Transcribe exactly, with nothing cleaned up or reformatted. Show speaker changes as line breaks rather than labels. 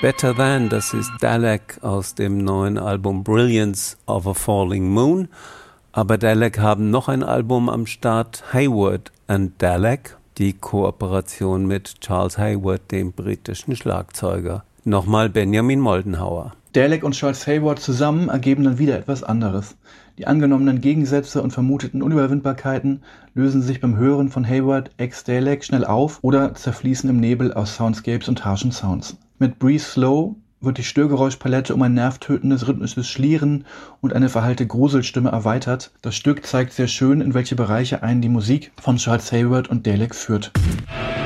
Better Than, das ist Dalek aus dem neuen Album Brilliance of a Falling Moon. Aber Dalek haben noch ein Album am Start, Hayward and Dalek, die Kooperation mit Charles Hayward, dem britischen Schlagzeuger. Nochmal Benjamin Moldenhauer.
Dalek und Charles Hayward zusammen ergeben dann wieder etwas anderes. Die angenommenen Gegensätze und vermuteten Unüberwindbarkeiten lösen sich beim Hören von Hayward ex Dalek schnell auf oder zerfließen im Nebel aus Soundscapes und harschen Sounds. Mit Breathe Slow wird die Störgeräuschpalette um ein nervtötendes rhythmisches Schlieren und eine verhallte Gruselstimme erweitert. Das Stück zeigt sehr schön, in welche Bereiche einen die Musik von Charles Hayward und Dalek führt.